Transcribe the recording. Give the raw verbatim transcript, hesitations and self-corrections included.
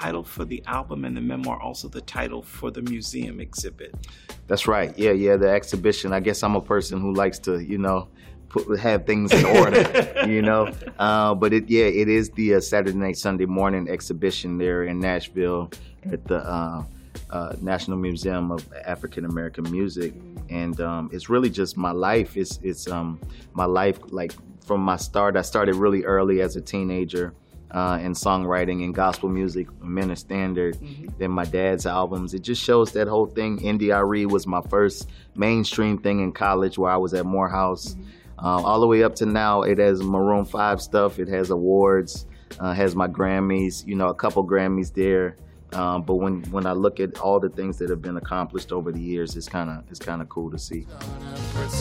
title for the album and the memoir also the title for the museum exhibit? That's right. Yeah, yeah, the exhibition. I guess I'm a person who likes to, you know, put, have things in order, you know. Uh, but it, yeah, it is the uh, Saturday Night, Sunday Morning exhibition there in Nashville at the uh, uh, National Museum of African American Music, and um, it's really just my life. It's it's um, my life, like from my start. I started really early as a teenager. Uh, in songwriting and gospel music, Minor Standard, mm-hmm. then my dad's albums. It just shows that whole thing. N D R E was my first mainstream thing in college where I was at Morehouse. Mm-hmm. um, all the way up to now, it has Maroon five stuff. It has awards, uh, has my Grammys, you know, a couple Grammys there. Um, but when, when I look at all the things that have been accomplished over the years, it's kind of it's kind of cool to see.